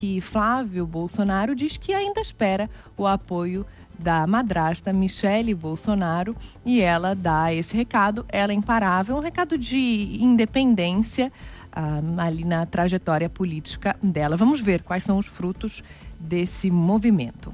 que Flávio Bolsonaro diz que ainda espera o apoio da madrasta Michele Bolsonaro, e ela dá esse recado, ela é imparável, um recado de independência ali na trajetória política dela. Vamos ver quais são os frutos desse movimento.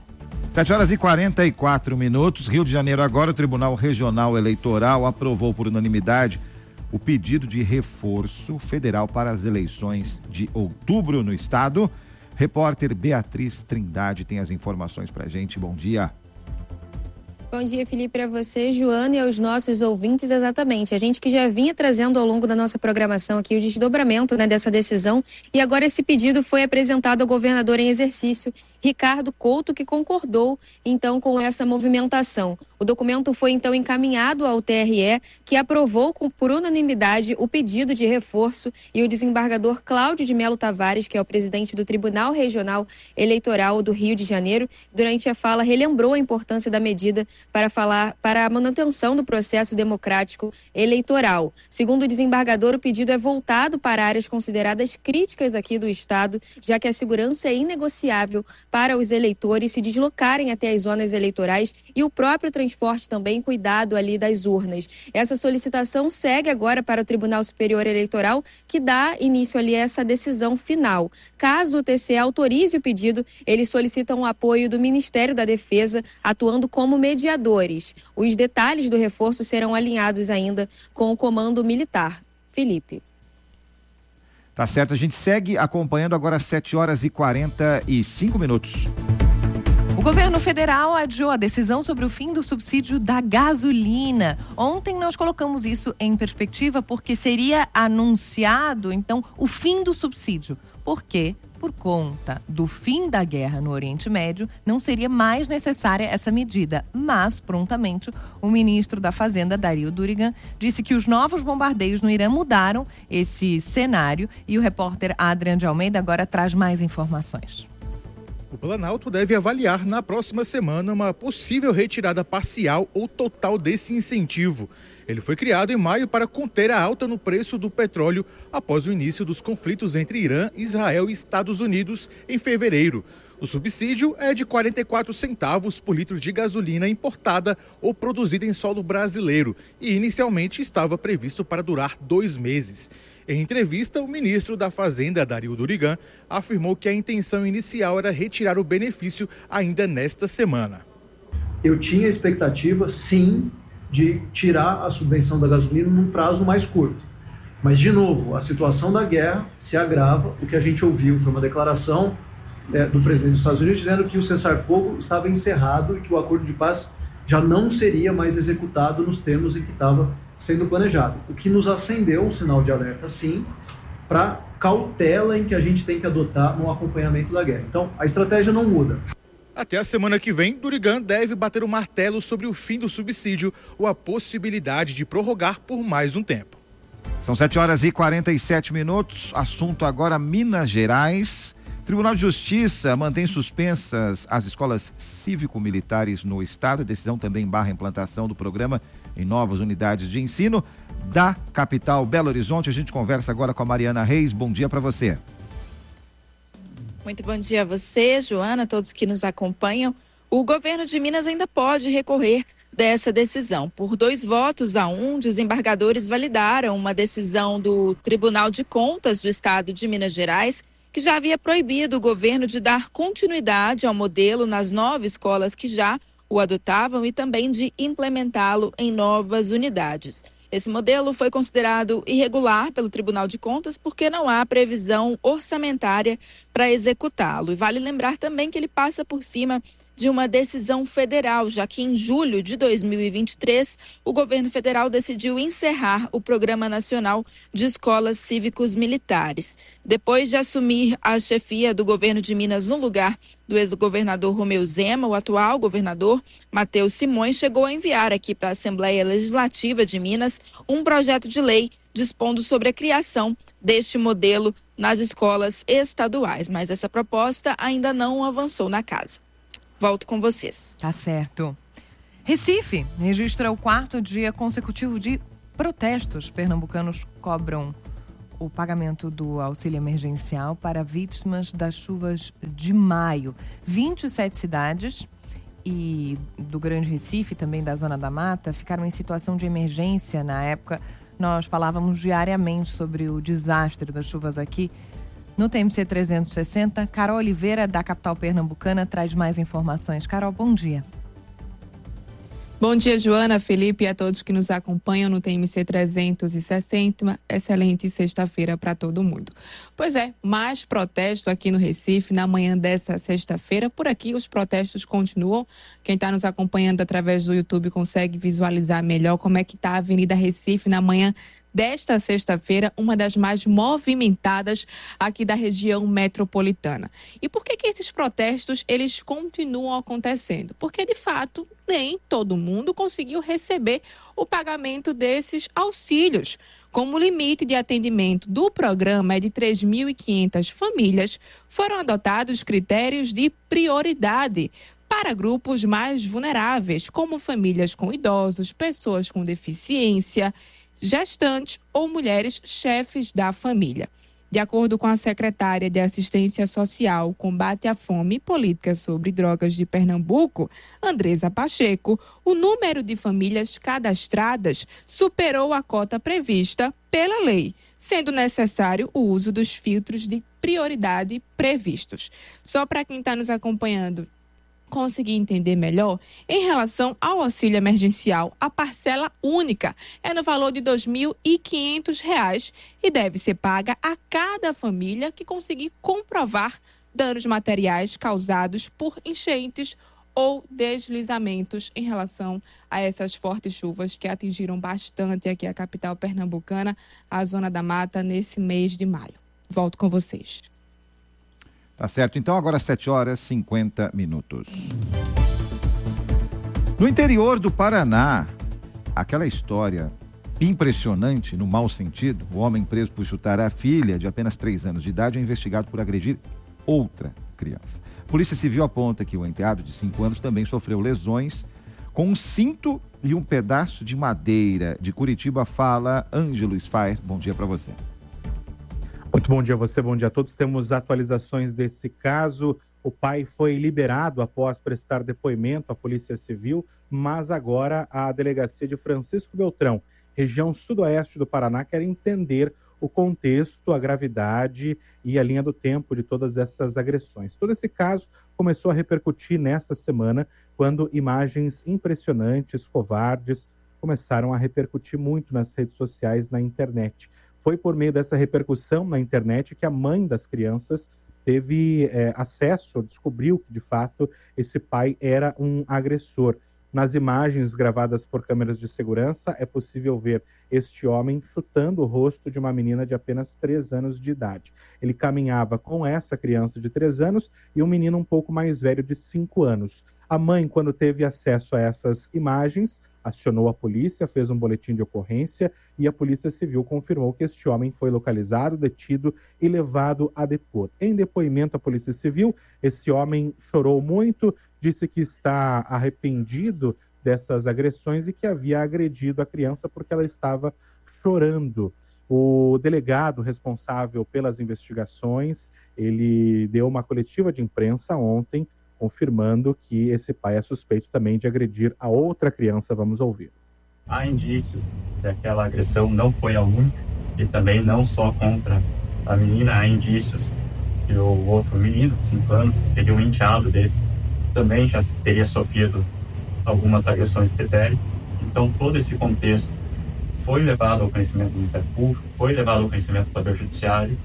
7h44, Rio de Janeiro agora. O Tribunal Regional Eleitoral aprovou por unanimidade o pedido de reforço federal para as eleições de outubro no estado. Repórter Beatriz Trindade tem as informações pra gente. Bom dia. Bom dia, Felipe, para você, Joana, e aos nossos ouvintes. Exatamente, a gente que já vinha trazendo ao longo da nossa programação aqui o desdobramento, dessa decisão, e agora esse pedido foi apresentado ao governador em exercício, Ricardo Couto, que concordou então com essa movimentação. O documento foi então encaminhado ao TRE, que aprovou por unanimidade o pedido de reforço, e o desembargador Cláudio de Melo Tavares, que é o presidente do Tribunal Regional Eleitoral do Rio de Janeiro, durante a fala relembrou a importância da medida para a manutenção do processo democrático eleitoral. Segundo o desembargador, o pedido é voltado para áreas consideradas críticas aqui do estado, já que a segurança é inegociável para os eleitores se deslocarem até as zonas eleitorais e o próprio transporte também, cuidado ali das urnas. Essa solicitação segue agora para o Tribunal Superior Eleitoral, que dá início ali a essa decisão final. Caso o TCE autorize o pedido, eles solicitam o apoio do Ministério da Defesa, atuando como mediadores. Os detalhes do reforço serão alinhados ainda com o comando militar. Felipe. Tá certo, a gente segue acompanhando agora às 7h45. O governo federal adiou a decisão sobre o fim do subsídio da gasolina. Ontem nós colocamos isso em perspectiva porque seria anunciado, então, o fim do subsídio. Por quê? Por conta do fim da guerra no Oriente Médio, não seria mais necessária essa medida. Mas, prontamente, o ministro da Fazenda, Dario Durigan, disse que os novos bombardeios no Irã mudaram esse cenário. E o repórter Adrian de Almeida agora traz mais informações. O Planalto deve avaliar na próxima semana uma possível retirada parcial ou total desse incentivo. Ele foi criado em maio para conter a alta no preço do petróleo após o início dos conflitos entre Irã, Israel e Estados Unidos em fevereiro. O subsídio é de 44 centavos por litro de gasolina importada ou produzida em solo brasileiro e inicialmente estava previsto para durar 2 meses. Em entrevista, o ministro da Fazenda, Dario Durigan, afirmou que a intenção inicial era retirar o benefício ainda nesta semana. Eu tinha expectativa, sim, de tirar a subvenção da gasolina num prazo mais curto. Mas, de novo, a situação da guerra se agrava. O que a gente ouviu foi uma declaração do presidente dos Estados Unidos dizendo que o cessar-fogo estava encerrado e que o acordo de paz já não seria mais executado nos termos em que estava sendo planejado. O que nos acendeu um sinal de alerta, sim, para cautela em que a gente tem que adotar no acompanhamento da guerra. Então, a estratégia não muda. Até a semana que vem, Durigan deve bater o martelo sobre o fim do subsídio ou a possibilidade de prorrogar por mais um tempo. São 7h47. Assunto agora Minas Gerais. Tribunal de Justiça mantém suspensas as escolas cívico-militares no estado. A decisão também barra a implantação do programa em novas unidades de ensino da capital Belo Horizonte. A gente conversa agora com a Mariana Reis. Bom dia para você. Muito bom dia a você, Joana, todos que nos acompanham. O governo de Minas ainda pode recorrer dessa decisão. Por 2-1, desembargadores validaram uma decisão do Tribunal de Contas do Estado de Minas Gerais, que já havia proibido o governo de dar continuidade ao modelo nas 9 escolas que já o adotavam e também de implementá-lo em novas unidades. Esse modelo foi considerado irregular pelo Tribunal de Contas porque não há previsão orçamentária para executá-lo. E vale lembrar também que ele passa por cima de uma decisão federal, já que em julho de 2023, o governo federal decidiu encerrar o Programa Nacional de Escolas Cívicos Militares. Depois de assumir a chefia do governo de Minas no lugar do ex-governador Romeu Zema, o atual governador Matheus Simões chegou a enviar aqui para a Assembleia Legislativa de Minas um projeto de lei dispondo sobre a criação deste modelo nas escolas estaduais, mas essa proposta ainda não avançou na casa. Volto com vocês. Tá certo. Recife registra o 4º dia consecutivo de protestos. Pernambucanos cobram o pagamento do auxílio emergencial para vítimas das chuvas de maio. 27 cidades e do Grande Recife, também da Zona da Mata, ficaram em situação de emergência. Na época, nós falávamos diariamente sobre o desastre das chuvas aqui. No TMC 360, Carol Oliveira, da capital pernambucana, traz mais informações. Carol, bom dia. Bom dia, Joana, Felipe e a todos que nos acompanham no TMC 360. Excelente sexta-feira para todo mundo. Pois é, mais protesto aqui no Recife na manhã dessa sexta-feira. Por aqui os protestos continuam. Quem está nos acompanhando através do YouTube consegue visualizar melhor como é que está a Avenida Recife na manhã desta sexta-feira, uma das mais movimentadas aqui da região metropolitana. E por que esses protestos eles continuam acontecendo? Porque, de fato, nem todo mundo conseguiu receber o pagamento desses auxílios. Como o limite de atendimento do programa é de 3.500 famílias, foram adotados critérios de prioridade para grupos mais vulneráveis, como famílias com idosos, pessoas com deficiência, gestantes ou mulheres chefes da família. De acordo com a secretária de Assistência Social, Combate à Fome e Políticas sobre Drogas de Pernambuco, Andresa Pacheco, o número de famílias cadastradas superou a cota prevista pela lei, sendo necessário o uso dos filtros de prioridade previstos. Só para quem está nos acompanhando conseguir entender melhor, em relação ao auxílio emergencial, a parcela única é no valor de R$ 2.500 e deve ser paga a cada família que conseguir comprovar danos materiais causados por enchentes ou deslizamentos em relação a essas fortes chuvas que atingiram bastante aqui a capital pernambucana, a Zona da Mata, nesse mês de maio. Volto com vocês. Tá certo, então agora 7h50. No interior do Paraná, aquela história impressionante, no mau sentido, o homem preso por chutar a filha de apenas 3 anos de idade é investigado por agredir outra criança. A Polícia Civil aponta que o enteado de 5 anos também sofreu lesões com um cinto e um pedaço de madeira. De Curitiba fala Ângelo Sfaer. Bom dia para você. Muito bom dia a você, bom dia a todos. Temos atualizações desse caso. O pai foi liberado após prestar depoimento à Polícia Civil, mas agora a Delegacia de Francisco Beltrão, região sudoeste do Paraná, quer entender o contexto, a gravidade e a linha do tempo de todas essas agressões. Todo esse caso começou a repercutir nesta semana, quando imagens impressionantes, covardes, começaram a repercutir muito nas redes sociais, na internet. Foi por meio dessa repercussão na internet que a mãe das crianças teve acesso, descobriu que, de fato, esse pai era um agressor. Nas imagens gravadas por câmeras de segurança, é possível ver este homem chutando o rosto de uma menina de apenas 3 anos de idade. Ele caminhava com essa criança de 3 anos e um menino um pouco mais velho de 5 anos. A mãe, quando teve acesso a essas imagens, acionou a polícia, fez um boletim de ocorrência e a Polícia Civil confirmou que este homem foi localizado, detido e levado a depor. Em depoimento à Polícia Civil, esse homem chorou muito, disse que está arrependido dessas agressões e que havia agredido a criança porque ela estava chorando. O delegado responsável pelas investigações, ele deu uma coletiva de imprensa ontem, confirmando que esse pai é suspeito também de agredir a outra criança. Vamos ouvir. Há indícios que aquela agressão não foi a única e também não só contra a menina. Há indícios que o outro menino, de 5 anos, seria um enteado dele, também já teria sofrido algumas agressões pretéritas. Então, todo esse contexto foi levado ao conhecimento do Ministério Público, foi levado ao conhecimento do Poder Judiciário.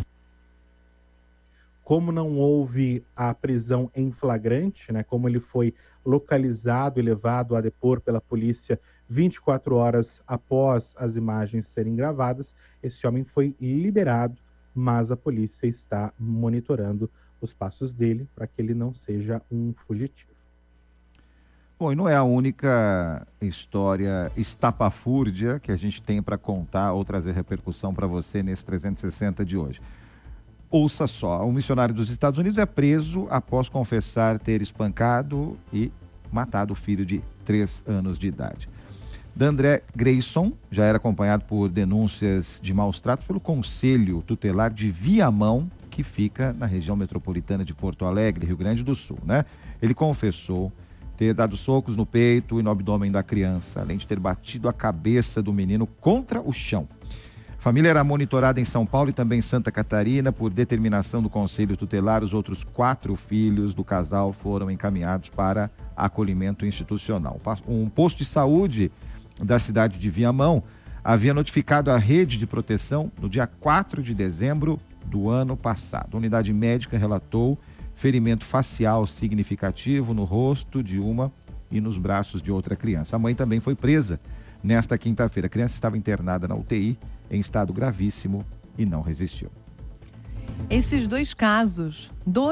Como não houve a prisão em flagrante, né, como ele foi localizado e levado a depor pela polícia 24 horas após as imagens serem gravadas, esse homem foi liberado, mas a polícia está monitorando os passos dele para que ele não seja um fugitivo. Bom, e não é a única história estapafúrdia que a gente tem para contar ou trazer repercussão para você nesse 360 de hoje. Ouça só, um missionário dos Estados Unidos é preso após confessar ter espancado e matado o filho de 3 anos de idade. D'André Grayson já era acompanhado por denúncias de maus tratos pelo Conselho Tutelar de Viamão, que fica na região metropolitana de Porto Alegre, Rio Grande do Sul, né? Ele confessou ter dado socos no peito e no abdômen da criança, além de ter batido a cabeça do menino contra o chão. A família era monitorada em São Paulo e também em Santa Catarina. Por determinação do Conselho Tutelar, os outros 4 filhos do casal foram encaminhados para acolhimento institucional. Um posto de saúde da cidade de Viamão havia notificado a rede de proteção no dia 4 de dezembro do ano passado. A unidade médica relatou ferimento facial significativo no rosto de uma e nos braços de outra criança. A mãe também foi presa nesta quinta-feira. A criança estava internada na UTI em estado gravíssimo e não resistiu. Esses dois casos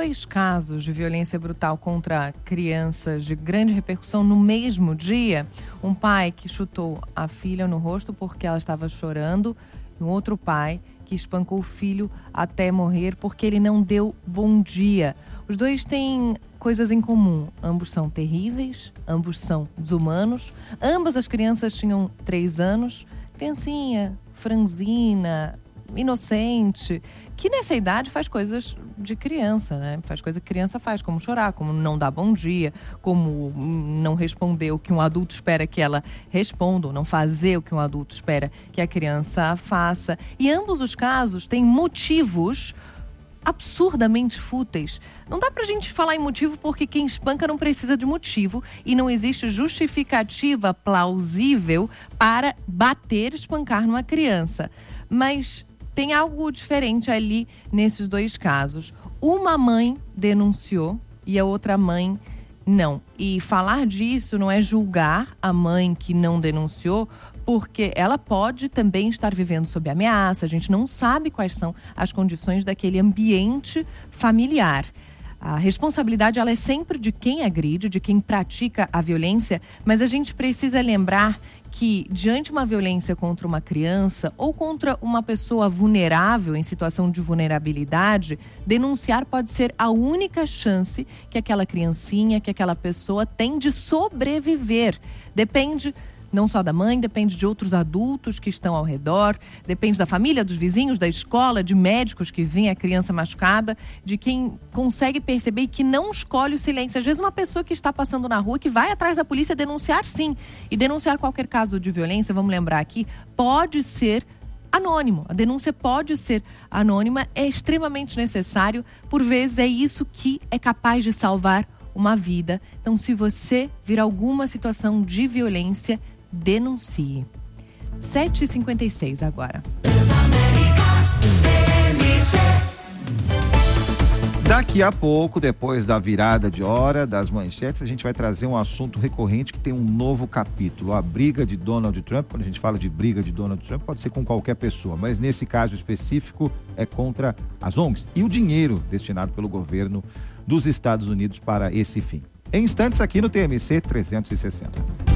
de violência brutal contra crianças de grande repercussão no mesmo dia, um pai que chutou a filha no rosto porque ela estava chorando, e um outro pai que espancou o filho até morrer porque ele não deu bom dia. Os dois têm coisas em comum. Ambos são terríveis, ambos são desumanos, ambas as crianças tinham 3 anos, criancinha, franzina, inocente, que nessa idade faz coisas de criança, né? Faz coisa que criança faz, como chorar, como não dar bom dia, como não responder o que um adulto espera que ela responda, ou não fazer o que um adulto espera que a criança faça. E ambos os casos têm motivos absurdamente fúteis. Não dá pra gente falar em motivo porque quem espanca não precisa de motivo e não existe justificativa plausível para bater, espancar numa criança. Mas tem algo diferente ali nesses dois casos. Uma mãe denunciou e a outra mãe não. E falar disso não é julgar a mãe que não denunciou, porque ela pode também estar vivendo sob ameaça. A gente não sabe quais são as condições daquele ambiente familiar. A responsabilidade ela é sempre de quem agride, de quem pratica a violência, mas a gente precisa lembrar que, diante de uma violência contra uma criança ou contra uma pessoa vulnerável, em situação de vulnerabilidade, denunciar pode ser a única chance que aquela criancinha, que aquela pessoa tem de sobreviver. Depende não só da mãe, depende de outros adultos que estão ao redor, depende da família, dos vizinhos, da escola, de médicos que veem a criança machucada, de quem consegue perceber e que não escolhe o silêncio. Às vezes uma pessoa que está passando na rua, que vai atrás da polícia denunciar sim, e denunciar qualquer caso de violência, vamos lembrar aqui, pode ser anônimo. A denúncia pode ser anônima, é extremamente necessário, por vezes é isso que é capaz de salvar uma vida. Então, se você vir alguma situação de violência, denuncie. 7h56 agora. Daqui a pouco, depois da virada de hora das manchetes, a gente vai trazer um assunto recorrente que tem um novo capítulo. A briga de Donald Trump. Quando a gente fala de briga de Donald Trump, pode ser com qualquer pessoa, mas nesse caso específico é contra as ONGs e o dinheiro destinado pelo governo dos Estados Unidos para esse fim. Em instantes aqui no TMC 360.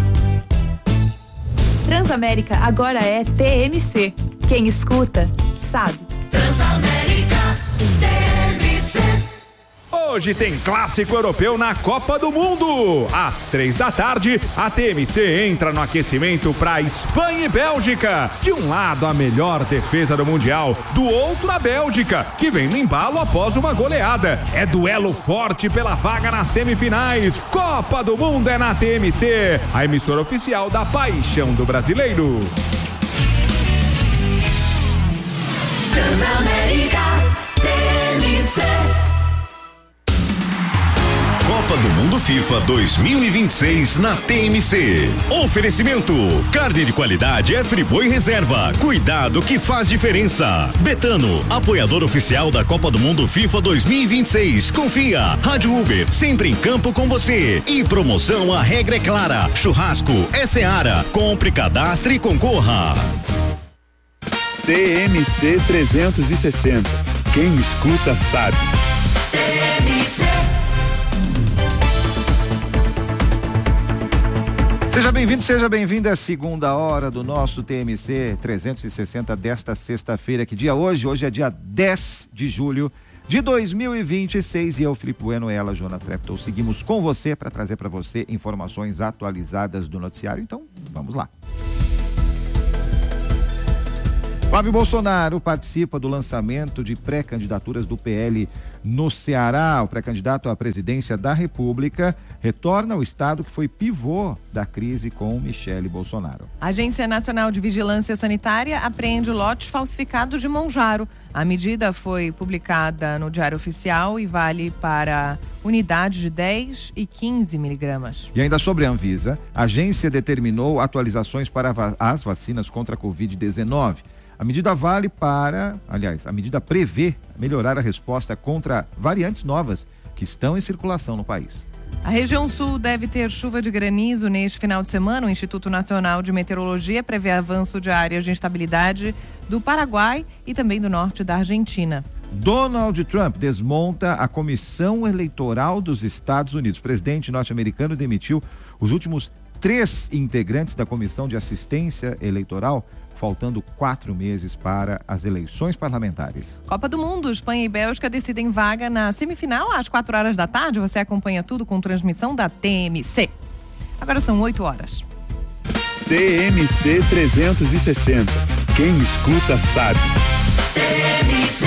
Transamérica agora é TMC. Quem escuta, sabe. Transamérica TMC. Hoje tem clássico europeu na Copa do Mundo. Às 15h, a TMC entra no aquecimento para Espanha e Bélgica. De um lado, a melhor defesa do Mundial. Do outro, a Bélgica, que vem no embalo após uma goleada. É duelo forte pela vaga nas semifinais. Copa do Mundo é na TMC, a emissora oficial da paixão do brasileiro. Transamérica TMC. Copa do Mundo FIFA 2026 na TMC. Oferecimento: carne de qualidade é Friboi Reserva. Cuidado que faz diferença. Betano, apoiador oficial da Copa do Mundo FIFA 2026. Confia. Rádio Uber, sempre em campo com você. E promoção, a regra é clara. Churrasco é Seara. Compre, cadastre e concorra. TMC 360. Quem escuta sabe. TMC. Seja bem-vindo, seja bem-vinda à segunda hora do nosso TMC 360 desta sexta-feira. Que dia hoje? Hoje é dia 10 de julho de 2026. E eu, Felipe Bueno, e ela, Joana Treptow, seguimos com você para trazer para você informações atualizadas do noticiário. Então, vamos lá. Flávio Bolsonaro participa do lançamento de pré-candidaturas do PL no Ceará. O pré-candidato à presidência da República retorna ao estado que foi pivô da crise com Michele Bolsonaro. A Agência Nacional de Vigilância Sanitária apreende lotes falsificados de Monjaro. A medida foi publicada no Diário Oficial e vale para unidades de 10 e 15 miligramas. E ainda sobre a Anvisa, a agência determinou atualizações para as vacinas contra a Covid-19. A medida a medida prevê melhorar a resposta contra variantes novas que estão em circulação no país. A região sul deve ter chuva de granizo neste final de semana. O Instituto Nacional de Meteorologia prevê avanço de áreas de instabilidade do Paraguai e também do norte da Argentina. Donald Trump desmonta a Comissão Eleitoral dos Estados Unidos. O presidente norte-americano demitiu os últimos 3 integrantes da Comissão de Assistência Eleitoral, faltando 4 meses para as eleições parlamentares. Copa do Mundo, Espanha e Bélgica decidem vaga na semifinal às 4 horas da tarde. Você acompanha tudo com transmissão da TMC. Agora são 8 horas. TMC 360. Quem escuta sabe. TMC.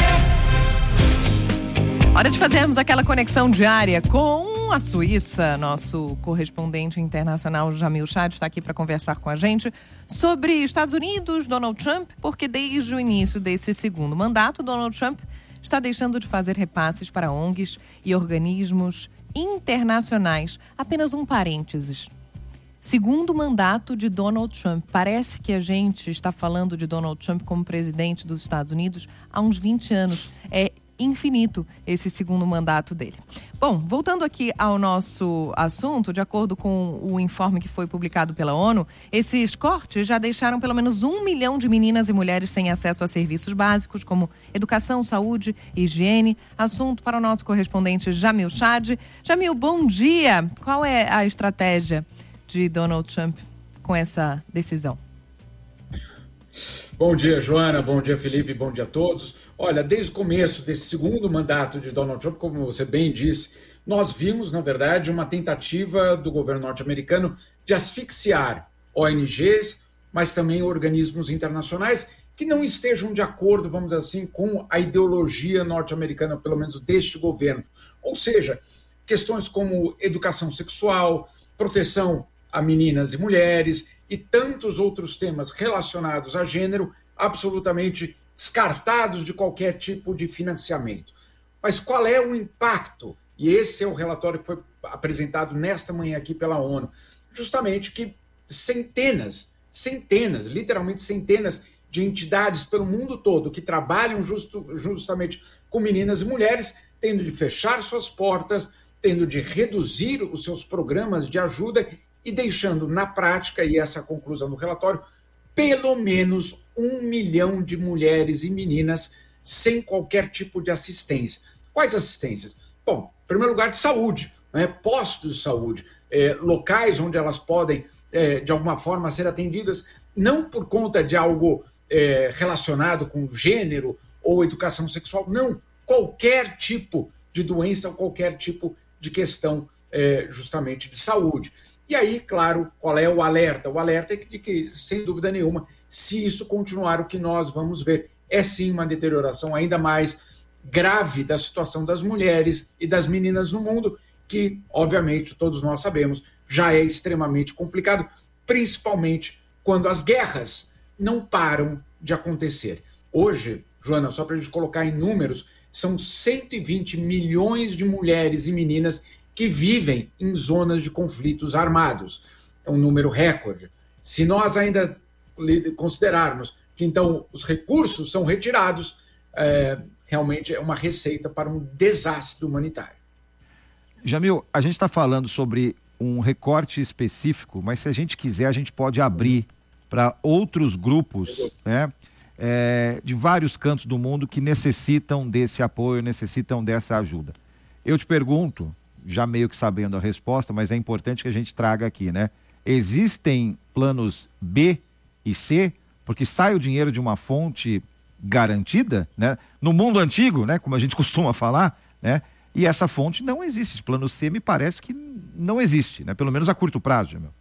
Hora de fazermos aquela conexão diária com a Suíça. Nosso correspondente internacional, Jamil Chad, está aqui para conversar com a gente sobre Estados Unidos, Donald Trump, porque desde o início desse segundo mandato, Donald Trump está deixando de fazer repasses para ONGs e organismos internacionais. Apenas um parênteses. Segundo mandato de Donald Trump. Parece que a gente está falando de Donald Trump como presidente dos Estados Unidos há uns 20 anos. É infinito esse segundo mandato dele. Bom, voltando aqui ao nosso assunto, de acordo com o informe que foi publicado pela ONU, esses cortes já deixaram pelo menos 1 milhão de meninas e mulheres sem acesso a serviços básicos como educação, saúde e higiene. Assunto para o nosso correspondente Jamil Chad. Jamil, bom dia! Qual é a estratégia de Donald Trump com essa decisão? Bom dia, Joana. Bom dia, Felipe. Bom dia a todos. Olha, desde o começo desse segundo mandato de Donald Trump, como você bem disse, nós vimos, na verdade, uma tentativa do governo norte-americano de asfixiar ONGs, mas também organismos internacionais que não estejam de acordo, vamos dizer assim, com a ideologia norte-americana, pelo menos deste governo. Ou seja, questões como educação sexual, proteção a meninas e mulheres e tantos outros temas relacionados a gênero, absolutamente descartados de qualquer tipo de financiamento. Mas qual é o impacto? E esse é o relatório que foi apresentado nesta manhã aqui pela ONU. Justamente que centenas, literalmente centenas de entidades pelo mundo todo que trabalham justamente com meninas e mulheres, tendo de fechar suas portas, tendo de reduzir os seus programas de ajuda e deixando na prática, e essa é a conclusão do relatório, pelo menos 1 milhão de mulheres e meninas sem qualquer tipo de assistência. Quais assistências? Bom, em primeiro lugar, de saúde, né? Postos de saúde, locais onde elas podem, de alguma forma, ser atendidas, não por conta de algo relacionado com gênero ou educação sexual, não, qualquer tipo de doença ou qualquer tipo de questão justamente de saúde. E aí, claro, qual é o alerta? O alerta é de que, sem dúvida nenhuma, se isso continuar, o que nós vamos ver é sim uma deterioração ainda mais grave da situação das mulheres e das meninas no mundo, que, obviamente, todos nós sabemos, já é extremamente complicado, principalmente quando as guerras não param de acontecer. Hoje, Joana, só para a gente colocar em números, são 120 milhões de mulheres e meninas que vivem em zonas de conflitos armados. É um número recorde. Se nós ainda considerarmos que, então, os recursos são retirados, realmente é uma receita para um desastre humanitário. Jamil, a gente está falando sobre um recorte específico, mas se a gente quiser, a gente pode abrir para outros grupos, né, de vários cantos do mundo que necessitam desse apoio, necessitam dessa ajuda. Eu te pergunto, já meio que sabendo a resposta, mas é importante que a gente traga aqui, né? Existem planos B e C? Porque sai o dinheiro de uma fonte garantida, né? No mundo antigo, né? Como a gente costuma falar, né? E essa fonte não existe. Esse plano C me parece que não existe, né? Pelo menos a curto prazo, meu.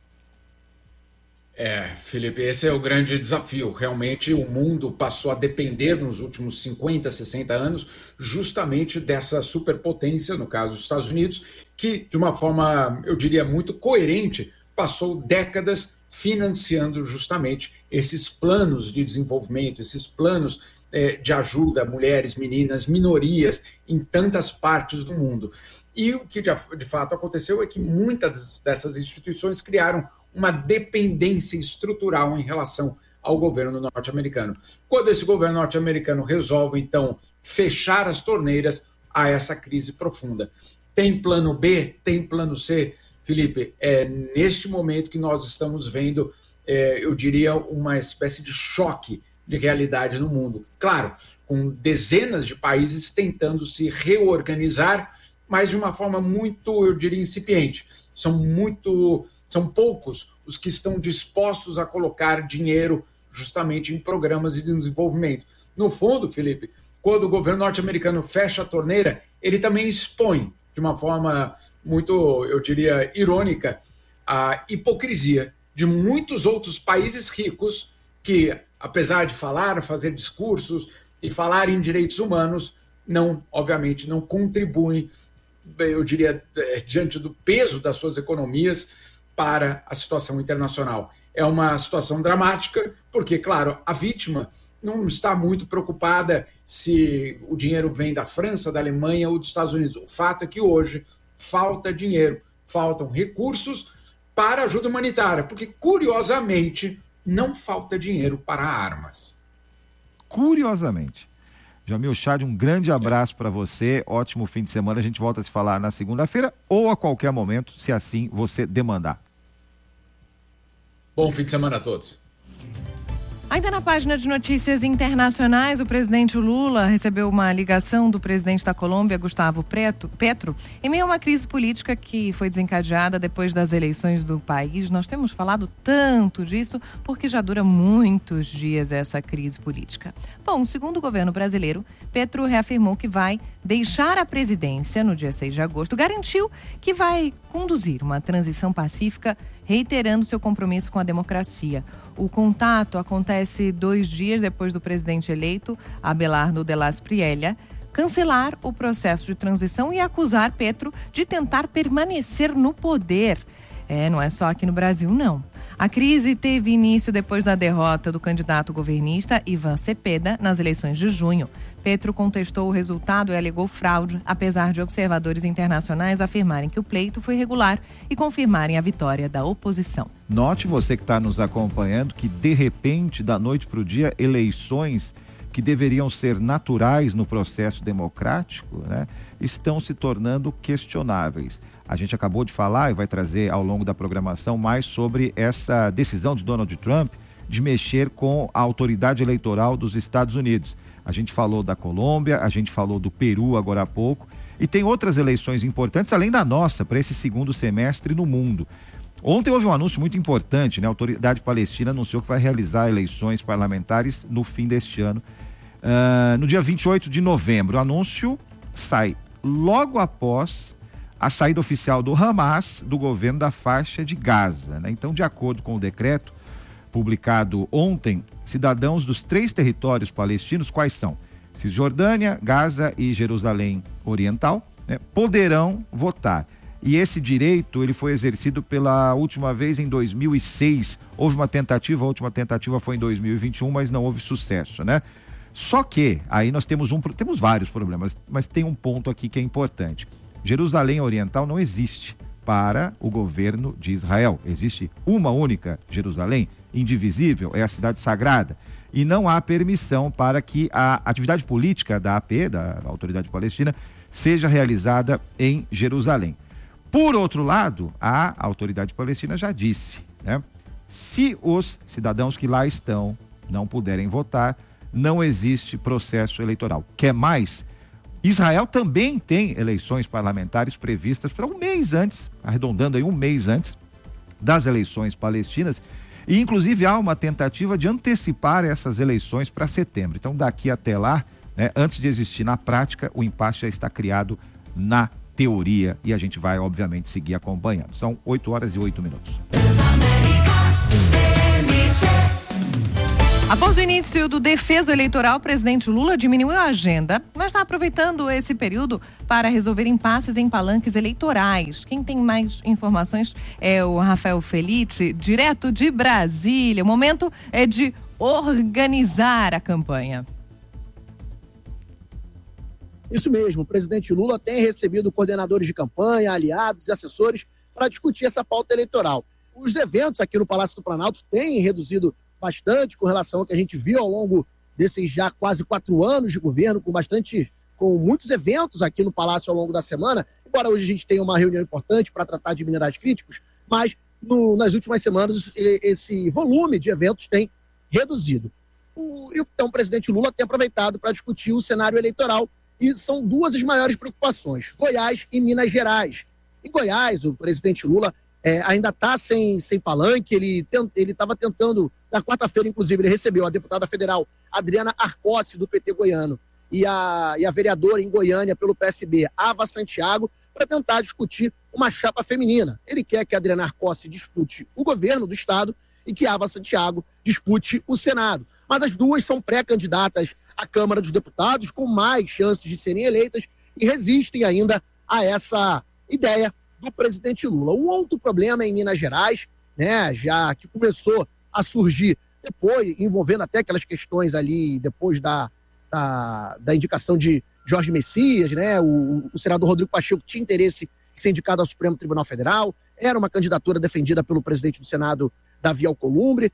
Felipe, esse é o grande desafio. Realmente o mundo passou a depender nos últimos 50, 60 anos justamente dessa superpotência, no caso dos Estados Unidos, que de uma forma, eu diria, muito coerente, passou décadas financiando justamente esses planos de desenvolvimento, esses planos de ajuda a mulheres, meninas, minorias em tantas partes do mundo. E o que de fato aconteceu é que muitas dessas instituições criaram uma dependência estrutural em relação ao governo norte-americano. Quando esse governo norte-americano resolve, então, fechar as torneiras, há essa crise profunda. Tem plano B, tem plano C, Felipe, é neste momento que nós estamos vendo, eu diria, uma espécie de choque de realidade no mundo. Claro, com dezenas de países tentando se reorganizar, mas de uma forma muito, eu diria, incipiente. São poucos os que estão dispostos a colocar dinheiro justamente em programas de desenvolvimento. No fundo, Felipe, quando o governo norte-americano fecha a torneira, ele também expõe, de uma forma muito, eu diria, irônica, a hipocrisia de muitos outros países ricos que, apesar de falar, fazer discursos e falar em direitos humanos, obviamente, não contribuem, eu diria, diante do peso das suas economias para a situação internacional. É uma situação dramática, porque, claro, a vítima não está muito preocupada se o dinheiro vem da França, da Alemanha ou dos Estados Unidos. O fato é que hoje falta dinheiro, faltam recursos para ajuda humanitária, porque, curiosamente, não falta dinheiro para armas. Curiosamente. Jamil Chad, um grande abraço para você, ótimo fim de semana, a gente volta a se falar na segunda-feira ou a qualquer momento, se assim você demandar. Bom fim de semana a todos. Ainda na página de notícias internacionais, o presidente Lula recebeu uma ligação do presidente da Colômbia, Gustavo Petro, em meio a uma crise política que foi desencadeada depois das eleições do país. Nós temos falado tanto disso porque já dura muitos dias essa crise política. Bom, segundo o governo brasileiro, Petro reafirmou que vai deixar a presidência no dia 6 de agosto, garantiu que vai conduzir uma transição pacífica, reiterando seu compromisso com a democracia. O contato acontece 2 dias depois do presidente eleito, Abelardo de las Priella, cancelar o processo de transição e acusar Petro de tentar permanecer no poder. Não é só aqui no Brasil, não. A crise teve início depois da derrota do candidato governista Ivan Cepeda nas eleições de junho. Petro contestou o resultado e alegou fraude, apesar de observadores internacionais afirmarem que o pleito foi regular e confirmarem a vitória da oposição. Note você que está nos acompanhando que, de repente, da noite para o dia, eleições que deveriam ser naturais no processo democrático, né, estão se tornando questionáveis. A gente acabou de falar e vai trazer ao longo da programação mais sobre essa decisão de Donald Trump de mexer com a autoridade eleitoral dos Estados Unidos. A gente falou da Colômbia, a gente falou do Peru agora há pouco, e tem outras eleições importantes, além da nossa, para esse segundo semestre no mundo. Ontem houve um anúncio muito importante, né? A autoridade palestina anunciou que vai realizar eleições parlamentares no fim deste ano, no dia 28 de novembro. O anúncio sai logo após a saída oficial do Hamas do governo da faixa de Gaza, né? Então, de acordo com o decreto publicado ontem, cidadãos dos 3 territórios palestinos, quais são? Cisjordânia, Gaza e Jerusalém Oriental, né, poderão votar. E esse direito, ele foi exercido pela última vez em 2006. Houve uma tentativa, a última tentativa foi em 2021, mas não houve sucesso, né? Só que, aí nós temos vários problemas, mas tem um ponto aqui que é importante. Jerusalém Oriental não existe para o governo de Israel. Existe uma única Jerusalém, indivisível, é a cidade sagrada. E não há permissão para que a atividade política da AP, da Autoridade Palestina, seja realizada em Jerusalém. Por outro lado, a Autoridade Palestina já disse, né? Se os cidadãos que lá estão não puderem votar, não existe processo eleitoral. Quer mais? Israel também tem eleições parlamentares previstas para um mês antes, arredondando aí um mês antes das eleições palestinas, E, inclusive, há uma tentativa de antecipar essas eleições para setembro. Então, daqui até lá, né, antes de existir na prática, o impasse já está criado na teoria e a gente vai, obviamente, seguir acompanhando. São 8h08. Após o início do defeso eleitoral, o presidente Lula diminuiu a agenda, mas está aproveitando esse período para resolver impasses em palanques eleitorais. Quem tem mais informações é o Rafael Felite, direto de Brasília. O momento é de organizar a campanha. Isso mesmo, o presidente Lula tem recebido coordenadores de campanha, aliados e assessores para discutir essa pauta eleitoral. Os eventos aqui no Palácio do Planalto têm reduzido bastante com relação ao que a gente viu ao longo desses já quase 4 anos de governo, com muitos eventos aqui no Palácio ao longo da semana, embora hoje a gente tenha uma reunião importante para tratar de minerais críticos, mas nas últimas semanas esse volume de eventos tem reduzido. Então o presidente Lula tem aproveitado para discutir o cenário eleitoral e são duas as maiores preocupações, Goiás e Minas Gerais. Em Goiás, o presidente Lula ainda está sem palanque, ele estava tentando, na quarta-feira, inclusive, ele recebeu a deputada federal Adriana Arcossi, do PT goiano, e a vereadora em Goiânia, pelo PSB, Ava Santiago, para tentar discutir uma chapa feminina. Ele quer que a Adriana Arcossi dispute o governo do estado e que Ava Santiago dispute o Senado. Mas as duas são pré-candidatas à Câmara dos Deputados, com mais chances de serem eleitas, e resistem ainda a essa ideia do presidente Lula. Um outro problema é em Minas Gerais, né, já que começou a surgir depois, envolvendo até aquelas questões ali, depois da indicação de Jorge Messias, né, o senador Rodrigo Pacheco tinha interesse em ser indicado ao Supremo Tribunal Federal, era uma candidatura defendida pelo presidente do Senado, Davi Alcolumbre,